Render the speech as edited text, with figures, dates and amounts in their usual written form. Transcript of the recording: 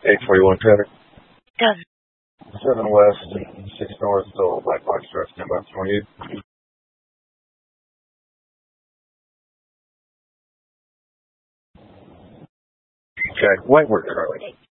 841 traffic. Done. 7 west, 6 north, still Black Box truck, stand by 28. Okay, white work, Charlie.